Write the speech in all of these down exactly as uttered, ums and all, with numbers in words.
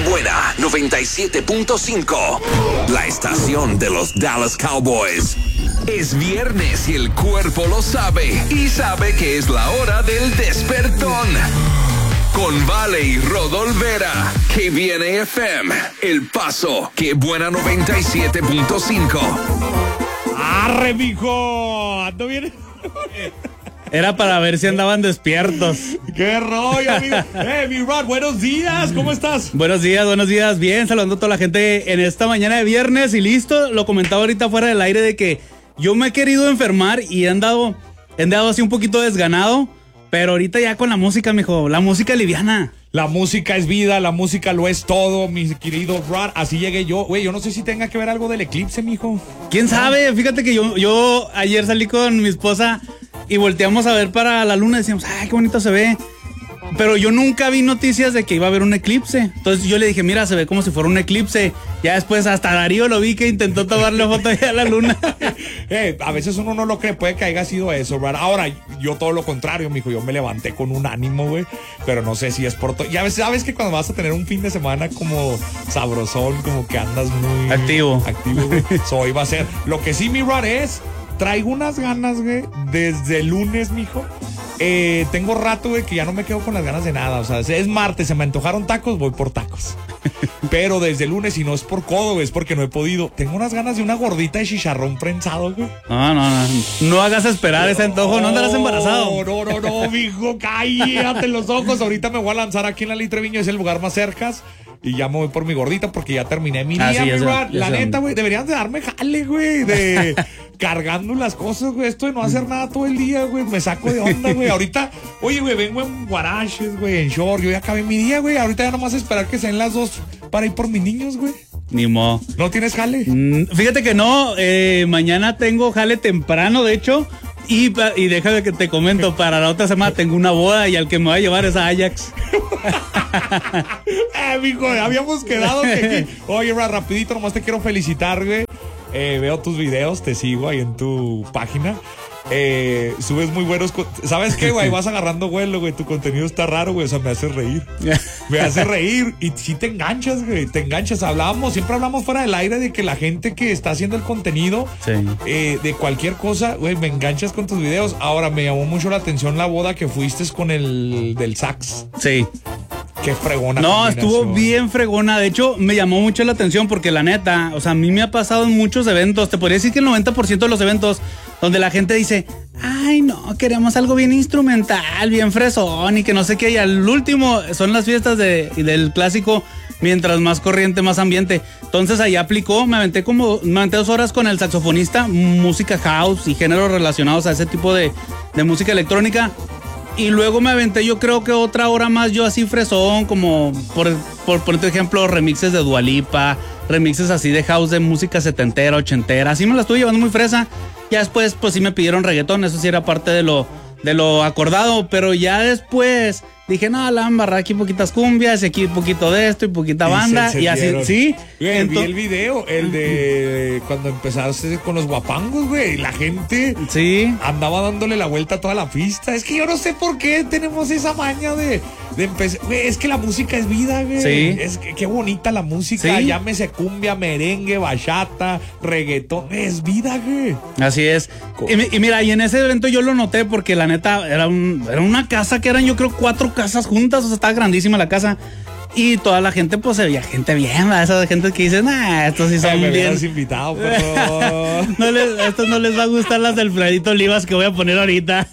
buena noventa y siete punto cinco, la estación de los Dallas Cowboys. Es viernes y el cuerpo lo sabe y sabe que es la hora del despertón. Con Vale y Rodolvera, que viene F M, El Paso, que buena noventa y siete punto cinco. ¡Arre, mijo! ¿Ando bien? Era para ver si andaban despiertos. ¡Qué rollo, amigo! ¡Eh, mi Rod! ¡Buenos días! ¿Cómo estás? Buenos días, buenos días. Bien, saludando a toda la gente en esta mañana de viernes. Y listo, lo comentaba ahorita fuera del aire de que yo me he querido enfermar y he andado, he andado así un poquito desganado. Pero ahorita ya con la música, mijo, la música liviana. La música es vida, la música lo es todo, mi querido Rod. Así llegué yo. Güey, yo no sé si tenga que ver algo del eclipse, mijo. ¿Quién sabe? Fíjate que yo, yo ayer salí con mi esposa y volteamos a ver para la luna y decíamos, ay, qué bonito se ve. Pero yo nunca vi noticias de que iba a haber un eclipse. Entonces yo le dije, mira, se ve como si fuera un eclipse. Ya después hasta Darío lo vi que intentó tomarle foto a la luna. eh, a veces uno no lo cree, puede que haya sido eso, ¿verdad? Ahora, yo todo lo contrario, mijo. Yo me levanté con un ánimo, güey. Pero no sé si es por todo. Ya ves, sabes que cuando vas a tener un fin de semana como sabrosón, como que andas muy activo. Activo, güey. So, iba a ser. Lo que sí, mi Rod, es. Traigo unas ganas, güey, desde el lunes, mijo. Eh, tengo rato, güey, que ya no me quedo con las ganas de nada. O sea, es martes, se me antojaron tacos, voy por tacos. Pero desde el lunes, y no es por codo, güey, es porque no he podido. Tengo unas ganas de una gordita de chicharrón prensado, güey. No, no, no. No hagas esperar ese antojo, no andarás embarazado. No, no, no, no, mijo, cállate los ojos. Ahorita me voy a lanzar aquí en la Litreviño, es el lugar más cercas. Y ya me voy por mi gordita porque ya terminé mi día, ah, sí, mi Rod. La neta, güey, deberían de darme jale, güey, de cargando las cosas, güey. Esto de no hacer nada todo el día, güey, me saco de onda, güey. Ahorita, oye, güey, vengo en guaraches, güey, en short. Yo ya acabé mi día, güey. Ahorita ya nomás esperar que sean las dos para ir por mis niños, güey. Ni modo. ¿No tienes jale? Mm, fíjate que no, eh, mañana tengo jale temprano, de hecho. Y, y déjame que te comento, para la otra semana tengo una boda y al que me va a llevar es a Ajax. eh, mijo, habíamos quedado que... Oye, Rod, rapidito, nomás te quiero felicitar, güey. Eh, veo tus videos, te sigo ahí en tu página. Eh, subes muy buenos... ¿Sabes qué, güey? Vas agarrando vuelo, güey. Tu contenido está raro, güey. O sea, me hace reír. Me hace reír. Y sí te enganchas, güey. Te enganchas. Hablábamos, siempre hablamos fuera del aire de que la gente que está haciendo el contenido, sí. eh, de cualquier cosa, güey, me enganchas con tus videos. Ahora, me llamó mucho la atención la boda que fuiste con el del sax. Sí. Qué fregona. No, estuvo bien fregona. De hecho, me llamó mucho la atención porque la neta, o sea, a mí me ha pasado en muchos eventos. Te podría decir que el noventa por ciento de los eventos donde la gente dice, ay, no, queremos algo bien instrumental, bien fresón y que no sé qué. Y al último son las fiestas de, del clásico, mientras más corriente, más ambiente. Entonces ahí aplicó, me aventé como, me aventé dos horas con el saxofonista, música house y géneros relacionados a ese tipo de, de música electrónica. Y luego me aventé yo creo que otra hora más yo así fresón, como por, por ponerte ejemplo, remixes de Dua Lipa, remixes así de house de música setentera, ochentera, así me la estuve llevando muy fresa. Ya después pues sí me pidieron reggaetón, eso sí era parte de lo, de lo acordado, pero ya después dije, no, la embarré aquí poquitas cumbias y aquí poquito de esto y poquita banda y, y así, sí. Güey, Entonces, vi el video, el de cuando empezaste con los guapangos, güey, la gente sí andaba dándole la vuelta a toda la pista. Es que yo no sé por qué tenemos esa maña de, de empezar, güey, es que la música es vida, güey. Sí. Es que qué bonita la música, ¿sí? Llámese cumbia, merengue, bachata, reggaetón, es vida, güey. Así es. Y, y mira, y en ese evento yo lo noté porque la neta era, un, era una casa que eran yo creo cuatro casas juntas, o sea, estaba grandísima la casa. Y toda la gente, pues, se veía gente bien, ¿verdad? Esa gente que dice, nah, estos sí son Ay, me bien. invitado, pero... no les, a estos no les va a gustar las del Fredito Olivas que voy a poner ahorita.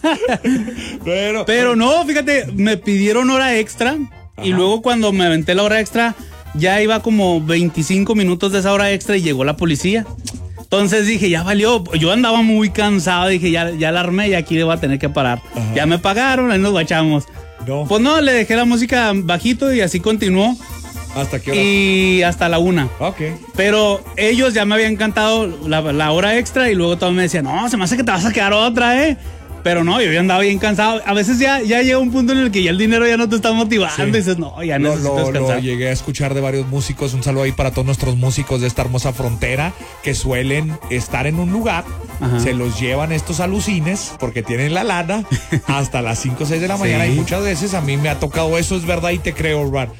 pero, pero no, fíjate, me pidieron hora extra. Ajá. Y luego cuando me aventé la hora extra, ya iba como veinticinco minutos de esa hora extra y llegó la policía. Entonces dije, ya valió. Yo andaba muy cansado, dije, ya, ya la armé y aquí voy a tener que parar. Ajá. Ya me pagaron, ahí nos guachamos. No. Pues no, le dejé la música bajito y así continuó. ¿Hasta qué hora? Y hasta la una. Ok. Pero ellos ya me habían cantado la, la hora extra y luego todos me decían, no, se me hace que te vas a quedar otra, ¿eh? Pero no, yo ya andaba bien cansado. A veces ya, ya llega un punto en el que ya el dinero ya no te está motivando. Sí. Y dices, no, ya lo, necesito lo, descansar. Lo llegué a escuchar de varios músicos. Un saludo ahí para todos nuestros músicos de esta hermosa frontera que suelen estar en un lugar. Ajá. Se los llevan estos alucines porque tienen la lana hasta las cinco o seis de la mañana. Sí. Y muchas veces a mí me ha tocado eso, es verdad, y te creo, Rod.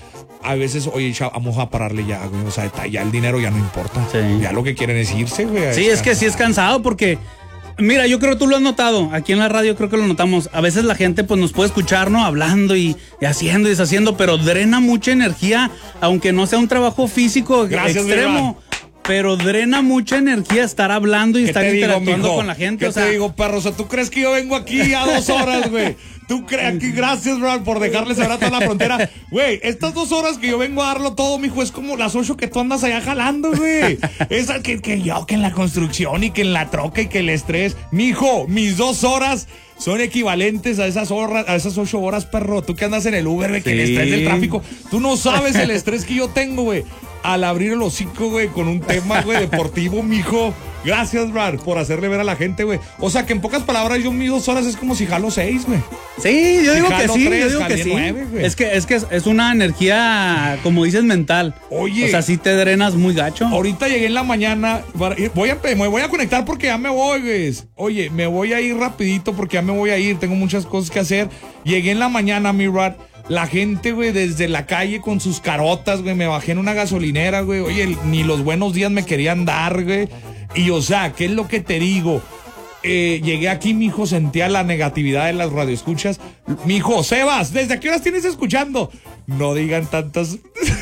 a veces, oye, chavo, vamos a pararle ya, güey. O sea, ya el dinero ya no importa. Sí. Ya lo que quieren es irse, güey. Sí, es que sí es cansado porque, mira, yo creo que tú lo has notado. Aquí en la radio creo que lo notamos. A veces la gente pues nos puede escuchar, ¿no? Hablando y, y haciendo y deshaciendo, pero drena mucha energía, aunque no sea un trabajo físico Gracias, extremo. Pero drena mucha energía estar hablando y estar interactuando digo, con la gente. ¿Qué o sea, te digo, perro? O sea, ¿tú crees que yo vengo aquí a dos horas, güey? ¿Tú crees que gracias, bro, por dejarles saber a toda la frontera? Güey, estas dos horas que yo vengo a darlo todo, mijo, es como las ocho que tú andas allá jalando, güey. Esa que, que yo, que en la construcción y que en la troca y que el estrés. Mijo, mis dos horas son equivalentes a esas horas, a esas ocho horas, perro. Tú que andas en el Uber, güey, que sí. El estrés del tráfico. Tú no sabes el estrés que yo tengo, güey. Al abrir el hocico, güey, con un tema, güey, deportivo, mijo. Gracias, Brad, por hacerle ver a la gente, güey. O sea, que en pocas palabras, yo mis dos horas es como si jalo seis, güey. Sí, yo si digo que sí, tres, yo digo que sí. nueve, es que, es que es, es una energía, como dices, mental. Oye. O sea, sí te drenas muy gacho. Ahorita llegué en la mañana, voy a, me voy a conectar porque ya me voy, güey. Oye, me voy a ir rapidito porque ya me voy a ir, tengo muchas cosas que hacer. Llegué en la mañana, mi Brad. La gente, güey, desde la calle con sus carotas, güey, me bajé en una gasolinera, güey. Oye, ni los buenos días me querían dar, güey. Y, o sea, ¿qué es lo que te digo? Eh, llegué aquí, mijo, sentía la negatividad de las radioescuchas. Mijo, Sebas, ¿desde qué horas tienes escuchando? No digan tantas...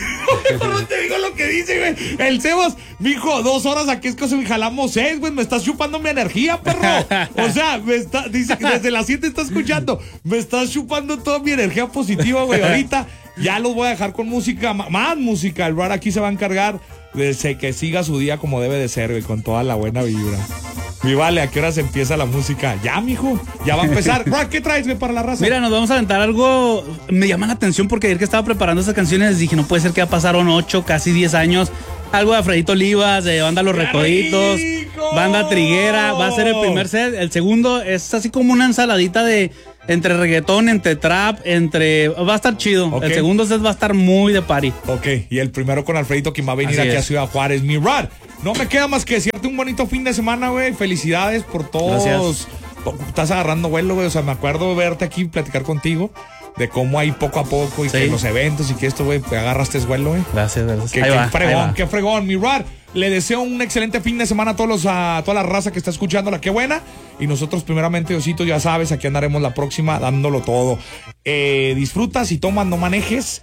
No te digo lo que dice, güey. El Sebas, mijo, dos horas aquí es que se jalamos seis, güey. Me estás chupando mi energía, perro. O sea, me está, dice que desde las siete está escuchando. Me estás chupando toda mi energía positiva, güey. Ahorita ya los voy a dejar con música, más música. El bar aquí se va a encargar de que siga su día como debe de ser, güey, con toda la buena vibra. Mi vale, ¿a qué hora se empieza la música? Ya, mijo, ya va a empezar. Bro, ¿qué traes, güey, para la raza? Mira, nos vamos a aventar algo. Me llama la atención porque ayer que estaba preparando esas canciones dije, no puede ser que ya pasaron ocho, casi diez años. Algo de Alfredito Olivas, de Banda Los Recoditos, rico! Banda Triguera. Va a ser el primer set. El segundo es así como una ensaladita de entre reggaetón, entre trap, entre... Va a estar chido. Okay. El segundo set va a estar muy de party. Ok, y el primero con Alfredito, que va a venir así aquí es. a Ciudad Juárez. Mi Rad, no me queda más que decirte un bonito fin de semana, güey. Felicidades por todos. Gracias. Estás agarrando vuelo, güey. O sea, me acuerdo verte aquí, platicar contigo de cómo hay poco a poco y sí. que los eventos y que esto, güey, agarraste vuelo, güey. Gracias, gracias. Qué, ahí qué va, fregón, qué fregón. Mi Rad, le deseo un excelente fin de semana a todos los, a toda la raza que está escuchando la Qué Buena. Y nosotros, primeramente, Diosito, ya sabes, aquí andaremos la próxima dándolo todo. Eh, disfruta, si tomas, no manejes.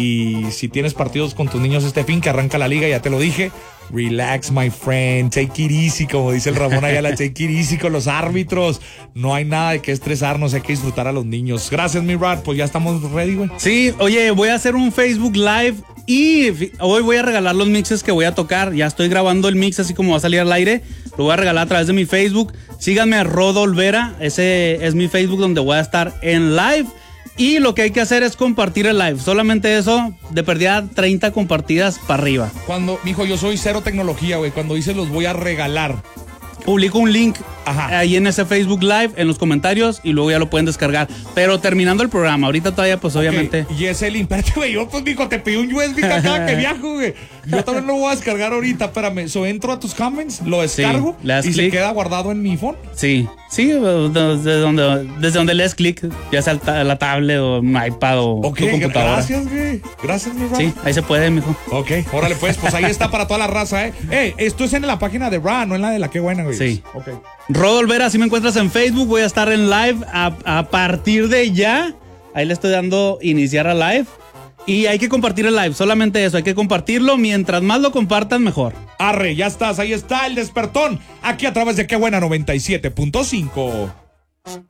Y si tienes partidos con tus niños este fin, que arranca la liga, ya te lo dije. Relax, my friend. Take it easy, como dice el Ramón Ayala. Take it easy con los árbitros. No hay nada de qué estresarnos, hay que disfrutar a los niños. Gracias, mi Rad. Pues ya estamos ready, güey. Sí, oye, voy a hacer un Facebook Live y hoy voy a regalar los mixes que voy a tocar. Ya estoy grabando el mix así como va a salir al aire. Lo voy a regalar a través de mi Facebook. Síganme a Rodo Olvera. Ese es mi Facebook donde voy a estar en live. Y lo que hay que hacer es compartir el live. Solamente eso, de perdida treinta compartidas para arriba. Cuando, mijo, yo soy cero tecnología, güey. Cuando dices los voy a regalar, publico un link Ajá. ahí en ese Facebook Live, en los comentarios, y luego ya lo pueden descargar. Pero terminando el programa, ahorita todavía, pues okay. obviamente. Y ese link, espérate, güey, yo pues, mijo, te pido un U S B cada que viajo, güey. Yo también lo voy a descargar ahorita, espérame. So, entro a tus comments, lo descargo sí, y click. se queda guardado en mi phone. Sí, sí, desde donde, desde donde le des clic, ya sea la tablet o un iPad o okay, tu computadora. Gracias, güey. Gracias, mi Ran. Sí, ahí se puede, mijo. Ok, órale, pues, pues ahí está para toda la raza, eh. Eh, esto es en la página de Ran, no en la de la Qué Buena, güey. Sí. Ok. Rodo Olvera, si me encuentras en Facebook, voy a estar en live a, a partir de ya. Ahí le estoy dando iniciar a live. Y hay que compartir el live, solamente eso, hay que compartirlo. Mientras más lo compartan, mejor. Arre, ya estás, ahí está el despertón. Aquí a través de Qué Buena noventa y siete punto cinco.